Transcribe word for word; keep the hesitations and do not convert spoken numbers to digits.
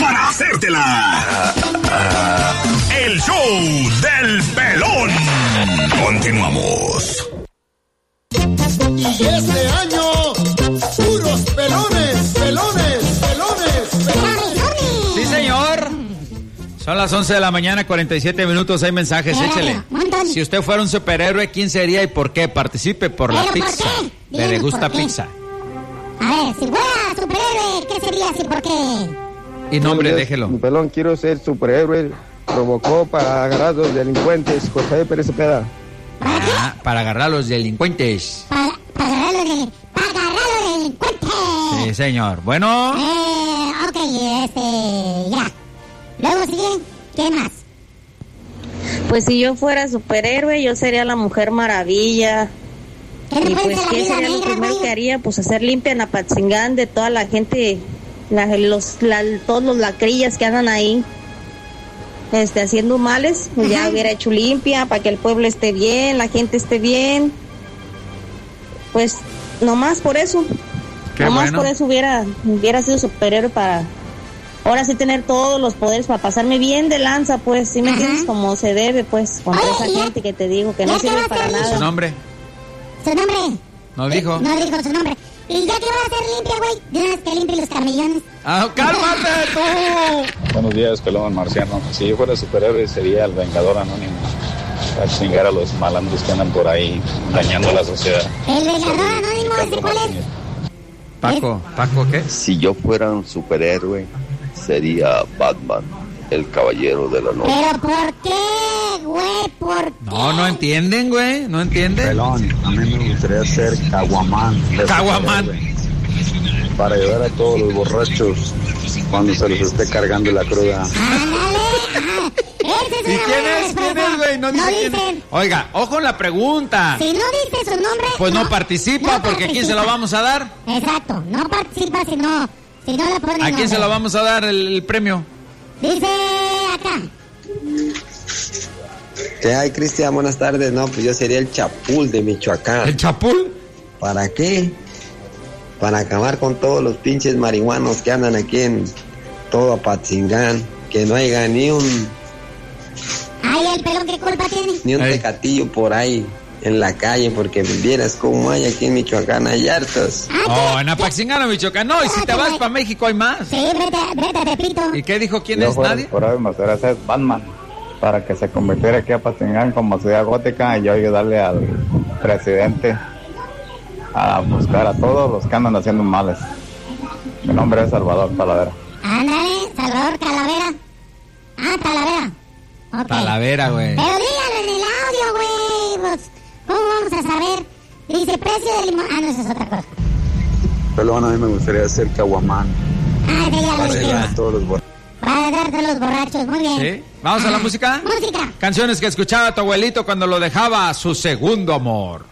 para hacértela. El show del pelón. Continuamos. Y este año, puros pelones, pelones, pelones, pelones. Sí, señor. Son las once de la mañana, cuarenta y siete minutos. Hay mensajes, Pero, échele. montón. Si usted fuera un superhéroe, ¿quién sería y por qué? Participe por la ¿Pero por pizza. qué? Le Díganos gusta por qué. pizza. A ver, si fuera superhéroe, ¿qué sería así? ¿Por qué? Y nombre, déjelo. Pelón, quiero ser superhéroe. Provocó para agarrar a los delincuentes. José Pérez Cepeda. Ah, para agarrar a los delincuentes. Para, para agarrar los del- para agarrar los delincuentes. Sí, señor. Bueno. Eh, ok, este, ya. Luego sigue, ¿qué más? Pues si yo fuera superhéroe, yo sería la Mujer Maravilla. ¿Qué le Y puede pues, ser la ¿qué vida sería lo negra, primero güey? que haría? Pues hacer limpia en Apatzingán de toda la gente, la- los, la- todos los lacrillas que andan ahí, este, haciendo males. Pues ya Ajá. hubiera hecho limpia para que el pueblo esté bien, la gente esté bien. Pues nomás por eso, Qué nomás bueno. por eso hubiera, hubiera sido superhéroe para... Ahora sí tener todos los poderes para pasarme bien de lanza, pues, ¿sí me Ajá. entiendes? Como se debe, pues, contra Oye, esa ¿y ya- gente que te digo que ya no qué va sirve a para hacer? Su nada. nombre. ¿Su nombre? No dijo. No dijo su nombre. ¿Y ya que va a hacer limpia, güey? De una vez que limpie los camellones. Ah, cálmate tú. Buenos días, pelón marciano. Si yo fuera superhéroe sería el Vengador Anónimo. Para chingar a los malandros que andan por ahí dañando a la sociedad. El vengador anónimo, ¿ese cuál es? Paco, Paco, ¿qué? Si yo fuera un superhéroe, sería Batman, el caballero de la noche. ¿Pero por qué, güey? ¿Por qué? No, no entienden, güey. No entienden. Pelón, a mí me gustaría ser Caguamán. de Caguamán. superhéroe, para ayudar a todos los borrachos cuando se les esté cargando la cruda. Ándale, ajá. Esa es ¿Y una quién buena es? ¿Quién respuesta. es, güey? No dice quién es. dicen. Oiga, ojo en la pregunta. Si no dice su nombre... Pues no participa, no porque ¿a quién se lo participa. vamos a dar? Exacto, no participa si no, si no le ponen ¿A quién se nombre. lo vamos a dar el, el premio? Dice acá. ¿Qué hay, Cristian? Buenas tardes. No, pues yo sería el Chapul de Michoacán. ¿El Chapul? ¿Para qué? Para acabar con todos los pinches marihuanos que andan aquí en todo Apatzingán. Que no haya ni un, Ay, el pelón, ¿qué culpa tiene? ni un Ey. tecatillo por ahí en la calle, porque vieras cómo hay aquí en Michoacán, hay hartos. Oh, en Apaxingán, Michoacán. No, y si te vas para México hay más. Sí, vete, vete a Tepito. ¿Y qué dijo? ¿Quién Yo es? fuera ¿Nadie? superhéroe, me gustaría ser Batman. Para que se convirtiera aquí a Apatzingán como ciudad gótica y yo ayudarle al presidente a buscar a todos los que andan haciendo males. Mi nombre es Salvador Talavera. Ándale, Salvador Calavera. Ah, Talavera. Ok. Talavera, güey. Pero dígalo en el audio, güey. Pues, ¿cómo vamos a saber? Dice precio de limón. Ah, no, eso es otra cosa. Pelón, a mí me gustaría ser Caguamán. Ah, ese ya lo Para dijimos. ayudar a todos los borrachos. Para darte a los borrachos, muy bien. ¿Sí? ¿Vamos a la música? Música. Canciones que escuchaba tu abuelito cuando lo dejaba a su segundo amor.